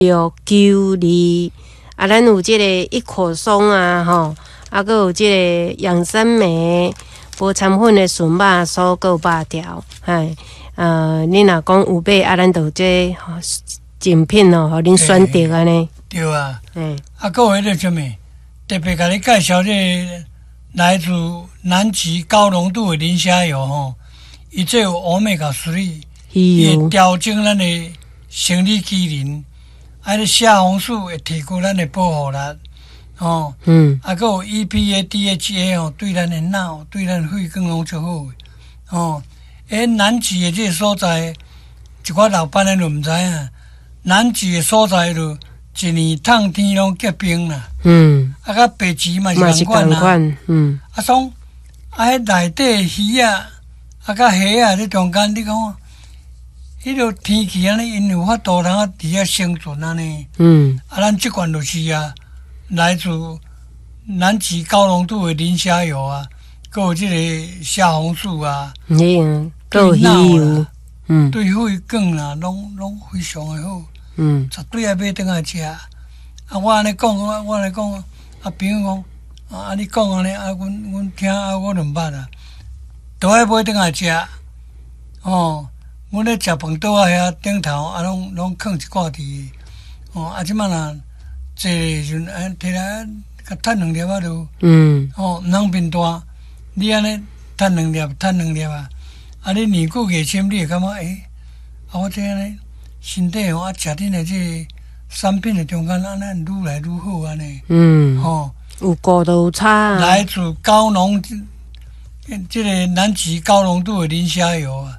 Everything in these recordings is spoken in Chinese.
692，啊，咱有即个一口松啊，吼，啊，佮有即个养生酶、无掺粉的纯肉酥，佮有肉条，嘿，你若讲有买，啊，咱就这精品哦，互恁选择安尼。 对啊，啊，佮有迄个什么，特别甲你介绍这来自南极高浓度的磷虾油吼，伊这有欧米伽3，伊会调整咱的生理机能，啊，迄虾红素会提高咱的保护力，哦，啊，佮有 EPA、DHA 哦，对咱的脑、对咱肺更拢足好的，哦，南极的这个所在，一寡老板咱都毋知影，南极的所在就一年冬天拢结冰啦，啊，甲北极嘛是共款啦，啊，种啊，迄内底鱼啊，啊，甲虾啊，这中间你讲，迄个天气安尼，因有法度通伫遐生存安尼，啊，咱即款就是啊，来自南极高浓度的磷虾油啊，佮有即个虾红素啊， 对脑啦， 对肺管啦，拢非常的好。绝对要买转来食。啊，我安尼讲，我安尼讲，啊，朋友讲，啊，你讲安尼，啊，阮听啊，我就毋捌啦，都要买转来食。哦，阮咧食饭桌啊遐顶头啊，拢放一挂伫。哦，啊，即摆若坐时阵，摕来甲趁2粒啊就。哦，毋通面大，你安尼趁2粒啊，啊，你年久月深，你会感觉啊，我这安尼。身体吼啊，食恁的这产品的中间，安尼愈来愈好安尼。吼， 有高度差。 来自高浓，这个南极高浓度的磷虾油啊，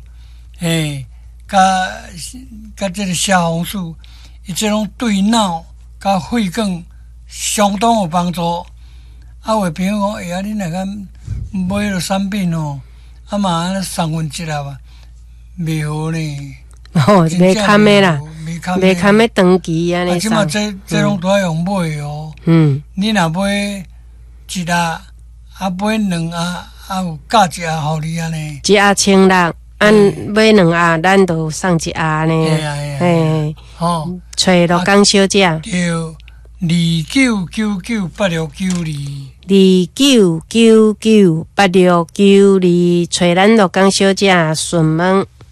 甲这个虾红素，伊这种对脑甲肺管相当有帮助。啊，有朋友讲，啊，恁若敢买迄个产品吼，啊嘛安尼3分1粒啊，袂好呢。 哦，袂堪的啦，袂堪的长期安尼。 即马这拢都要用买哦。你若买1盒，啊买2盒，啊有加1盒互你安尼。 1盒1600，按买2盒，咱就送1盒呢。嘿， 吼， 找罗江小姐。 对，29998692。 29998692，找咱罗江小姐询问。